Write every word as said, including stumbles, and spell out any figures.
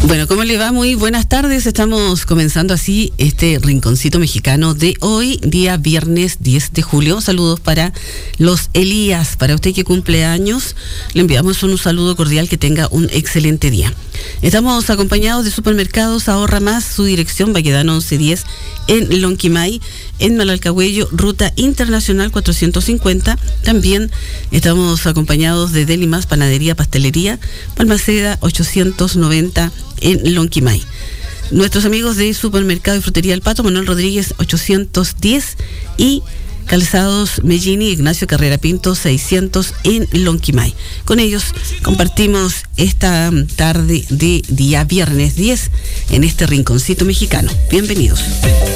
Bueno, ¿cómo le va? Muy buenas tardes. Estamos comenzando así este rinconcito mexicano de hoy, día viernes diez de julio. Saludos para los Elías, para usted que cumple años. Le enviamos un saludo cordial, que tenga un excelente día. Estamos acompañados de Supermercados Ahorra Más, su dirección Baquedano once diez en Lonquimay, en Malalcahuello, Ruta Internacional cuatrocientos cincuenta. También estamos acompañados de Delimas, Panadería, Pastelería, Balmaceda ochocientos noventa en Lonquimay. Nuestros amigos de Supermercado y Frutería El Pato, Manuel Rodríguez ochocientos diez, y Calzados Mellini, Ignacio Carrera Pinto seiscientos en Lonquimay. Con ellos compartimos esta tarde de día viernes diez en este rinconcito mexicano. Bienvenidos.